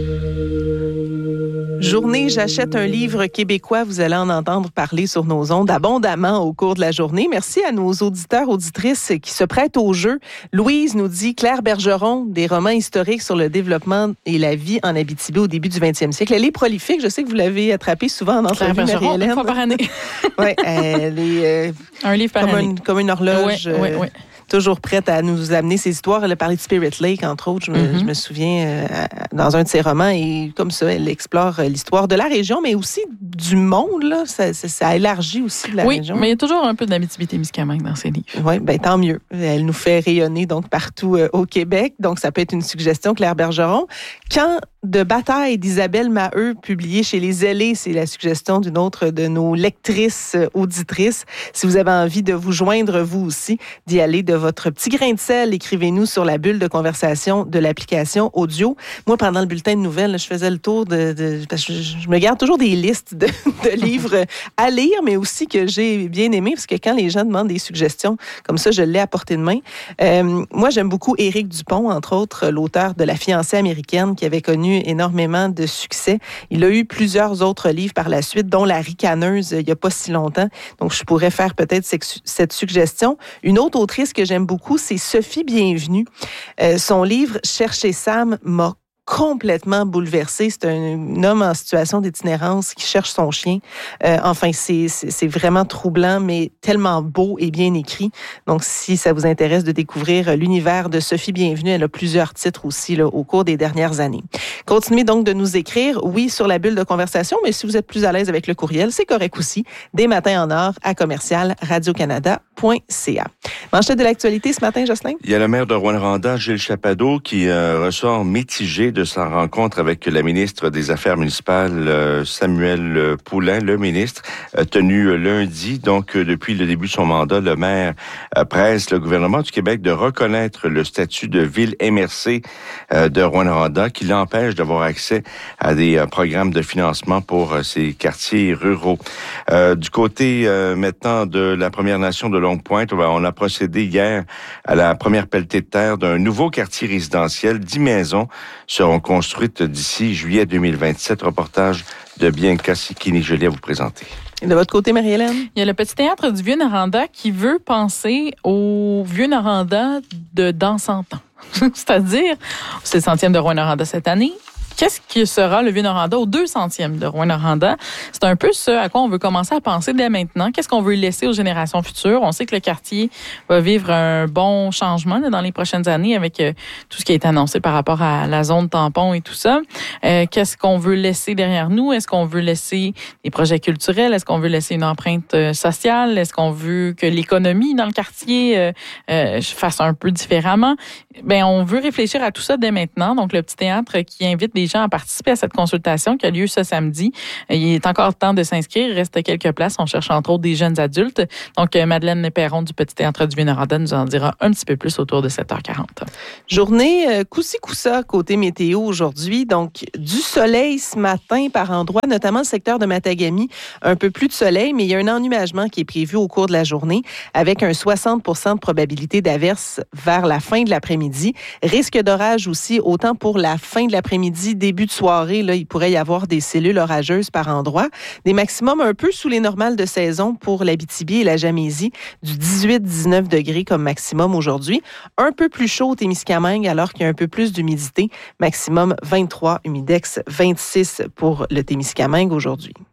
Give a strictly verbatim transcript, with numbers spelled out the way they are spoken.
Journée, j'achète un livre québécois. Vous allez en entendre parler sur nos ondes abondamment au cours de la journée. Merci à nos auditeurs, auditrices qui se prêtent au jeu. Louise nous dit Claire Bergeron, des romans historiques sur le développement et la vie en Abitibi au début du vingtième siècle. Elle est prolifique. Je sais que vous l'avez attrapée souvent en entrevue, Marie-Hélène. Une fois par année. Oui, elle est euh, un livre par comme année. Une, comme une horloge. Oui, oui, oui. Toujours prête à nous amener ses histoires. Elle a parlé de Spirit Lake, entre autres. Je me, mm-hmm. je me souviens, euh, dans un de ses romans, et comme ça, elle explore l'histoire de la région, mais aussi du monde. Là. Ça, ça, ça élargit aussi la oui, région. Oui, mais il y a toujours un peu d'Abitibi-Témiscamingue dans ses livres. Oui, bien, tant mieux. Elle nous fait rayonner donc partout euh, au Québec. Donc, ça peut être une suggestion, Claire Bergeron. Quand de bataille d'Isabelle Maheu, publiée chez Les Ailés, c'est la suggestion d'une autre de nos lectrices, euh, auditrices. Si vous avez envie de vous joindre, vous aussi, d'y aller de votre petit grain de sel, écrivez-nous sur la bulle de conversation de l'application audio. Moi, pendant le bulletin de nouvelles, je faisais le tour de... de parce que je, je me garde toujours des listes de, de livres à lire, mais aussi que j'ai bien aimé, parce que quand les gens demandent des suggestions, comme ça, je l'ai à portée de main. Euh, moi, j'aime beaucoup Éric Dupont, entre autres, l'auteur de La fiancée américaine, qui avait connu énormément de succès. Il a eu plusieurs autres livres par la suite, dont La ricaneuse, il n'y a pas si longtemps. Donc, je pourrais faire peut-être cette suggestion. Une autre autrice que j'aime beaucoup, c'est Sophie Bienvenue. Euh, son livre « Chercher Sam » m'a complètement bouleversé. C'est un homme en situation d'itinérance qui cherche son chien. Euh, enfin, c'est, c'est, c'est vraiment troublant, mais tellement beau et bien écrit. Donc, si ça vous intéresse de découvrir l'univers de Sophie Bienvenue, elle a plusieurs titres aussi là, au cours des dernières années. Continuez donc de nous écrire, oui, sur la bulle de conversation, mais si vous êtes plus à l'aise avec le courriel, c'est correct aussi. Des matins en or à commercial radiocanada point c a. Manchette de l'actualité ce matin, Jocelyn? Il y a le maire de Rouyn-Noranda, Gilles Chapado, qui euh, ressort mitigé de sa rencontre avec la ministre des Affaires municipales, euh, Samuel Poulin, le ministre, euh, tenu lundi. Donc, euh, depuis le début de son mandat, le maire euh, presse le gouvernement du Québec de reconnaître le statut de ville M R C euh, de Rouyn-Noranda, qui l'empêche d'avoir accès à des euh, programmes de financement pour euh, ces quartiers ruraux. Euh, du côté euh, maintenant de la Première Nation de Longue-Pointe, on a procédé hier à la première pelletée de terre d'un nouveau quartier résidentiel. Dix maisons seront construites d'ici juillet deux mille vingt-sept. Reportage de Bianca Sikini-Joly à vous présenter. Et de votre côté, Marie-Hélène? Il y a le Petit Théâtre du Vieux-Noranda qui veut penser au Vieux-Noranda de dans cent ans. C'est-à-dire, c'est le centième de Rouyn-Noranda cette année. Qu'est-ce qui sera le Vieux-Noranda au deux centième de Rouyn-Noranda? C'est un peu ce à quoi on veut commencer à penser dès maintenant. Qu'est-ce qu'on veut laisser aux générations futures? On sait que le quartier va vivre un bon changement là, dans les prochaines années avec euh, tout ce qui a été annoncé par rapport à la zone tampon et tout ça. Euh, qu'est-ce qu'on veut laisser derrière nous? Est-ce qu'on veut laisser des projets culturels? Est-ce qu'on veut laisser une empreinte euh, sociale? Est-ce qu'on veut que l'économie dans le quartier euh, euh, fasse un peu différemment? Ben, on veut réfléchir à tout ça dès maintenant. Donc, le Petit Théâtre qui invite des gens à participer à cette consultation qui a lieu ce samedi. Il est encore temps de s'inscrire. Il reste quelques places. On cherche entre autres des jeunes adultes. Donc, Madeleine Perron du Petit Théâtre du Vieux-Noranda nous en dira un petit peu plus autour de sept heures quarante. Journée euh, coussi-coussa côté météo aujourd'hui. Donc, du soleil ce matin par endroits, notamment le secteur de Matagami. Un peu plus de soleil, mais il y a un ennuagement qui est prévu au cours de la journée avec un soixante pour cent de probabilité d'averse vers la fin de l'après-midi. Risque d'orage aussi, autant pour la fin de l'après-midi, début de soirée, là, il pourrait y avoir des cellules orageuses par endroits. Des maximums un peu sous les normales de saison pour l'Abitibi et la Gamésie, du dix-huit à dix-neuf degrés comme maximum aujourd'hui. Un peu plus chaud au Témiscamingue alors qu'il y a un peu plus d'humidité. Maximum vingt-trois, humidex vingt-six pour le Témiscamingue aujourd'hui.